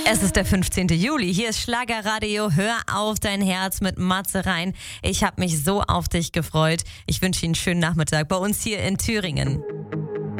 Es ist der 15. Juli. Hier ist Schlagerradio. Hör auf dein Herz mit Matze Rein. Ich habe mich so auf dich gefreut. Ich wünsche Ihnen einen schönen Nachmittag bei uns hier in Thüringen.